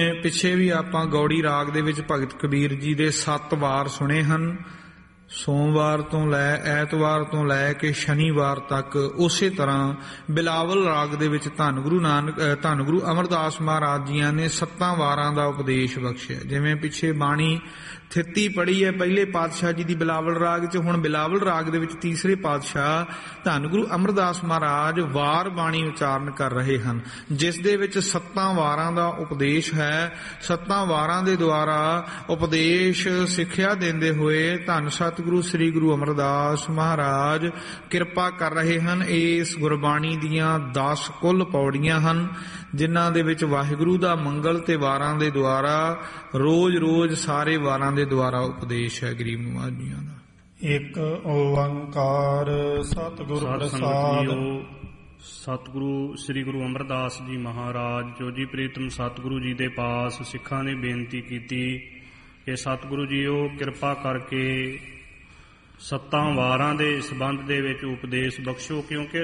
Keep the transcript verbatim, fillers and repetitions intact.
ਪਿੱਛੇ ਵੀ ਆਪਾਂ ਗੌੜੀ ਰਾਗ ਦੇ ਵਿੱਚ ਭਗਤ ਕਬੀਰ ਜੀ ਦੇ ਸੱਤ ਵਾਰ ਸੁਣੇ ਹਨ। ਸੋਮਵਾਰ ਤੋਂ ਲੈ ਐਤਵਾਰ ਤੋਂ ਲੈ ਕੇ ਸ਼ਨੀਵਾਰ ਤੱਕ। ਉਸੇ ਤਰ੍ਹਾਂ ਬਿਲਾਵਲ ਰਾਗ ਦੇ ਵਿੱਚ ਧੰਨ ਗੁਰੂ ਨਾਨਕ ਧੰਨ ਗੁਰੂ ਅਮਰਦਾਸ ਮਹਾਰਾਜ ਜੀਆਂ ਨੇ ਸੱਤਾਂ ਵਾਰਾਂ ਦਾ ਉਪਦੇਸ਼ ਬਖਸ਼ਿਆ। ਜਿਵੇਂ ਪਿੱਛੇ ਬਾਣੀ ਥਿੱਤੀ ਪੜ੍ਹੀ ਹੈ ਪਹਿਲੇ ਪਾਤਸ਼ਾਹ ਜੀ ਦੀ ਬਿਲਾਵਲ ਰਾਗ 'ਚ, ਹੁਣ ਬਿਲਾਵਲ ਰਾਗ ਦੇ ਵਿੱਚ ਤੀਸਰੇ ਪਾਤਸ਼ਾਹ ਧੰਨ ਗੁਰੂ ਅਮਰਦਾਸ ਮਹਾਰਾਜ ਵਾਰ ਬਾਣੀ ਉਚਾਰਨ ਕਰ ਰਹੇ ਹਨ, ਜਿਸ ਦੇ ਵਿੱਚ ਸੱਤਾਂ ਵਾਰਾਂ ਦਾ ਉਪਦੇਸ਼ ਹੈ। ਸੱਤਾਂ ਵਾਰਾਂ ਦੇ ਦੁਆਰਾ ਉਪਦੇਸ਼ ਸਿੱਖਿਆ ਦਿੰਦੇ ਹੋਏ ਧੰਨ ਸਤਿਗੁਰੂ ਸ੍ਰੀ ਗੁਰੂ ਅਮਰਦਾਸ ਮਹਾਰਾਜ ਕਿਰਪਾ ਕਰ ਰਹੇ ਹਨ। ਇਸ ਗੁਰਬਾਣੀ ਦੀਆਂ ਦਸ ਕੁੱਲ ਪੌੜੀਆਂ ਹਨ, ਜਿਨ੍ਹਾਂ ਦੇ ਵਿੱਚ ਵਾਹਿਗੁਰੂ ਦਾ ਮੰਗਲ ਤੇ ਵਾਰਾਂ ਦੇ ਦੁਆਰਾ ਰੋਜ਼ ਰੋਜ਼ ਸਾਰੇ ਵਾਰਾਂ ਦੇ ਦੁਆਰਾ ਉਪਦੇਸ਼ ਹੈ ਗਰੀਬ ਨਿਵਾਜ ਜੀਆਂ ਦਾ। ਇੱਕ ਓੰਕਾਰ ਸਤਿਗੁਰ ਪ੍ਰਸਾਦ। ਸਤਿਗੁਰੂ ਸ੍ਰੀ ਗੁਰੂ ਅਮਰਦਾਸ ਜੀ ਮਹਾਰਾਜ ਜੋਜੀ ਪ੍ਰੀਤਮ ਸਤਿਗੁਰੂ ਜੀ ਦੇ ਪਾਸ ਸਿੱਖਾਂ ਨੇ ਬੇਨਤੀ ਕੀਤੀ ਕਿ ਸਤਿਗੁਰੂ ਜੀਓ ਕਿਰਪਾ ਕਰਕੇ ਸੱਤਾਂ ਵਾਰਾਂ ਦੇ ਸੰਬੰਧ ਦੇ ਵਿੱਚ ਉਪਦੇਸ਼ ਬਖਸ਼ੋ, ਕਿਉਂਕਿ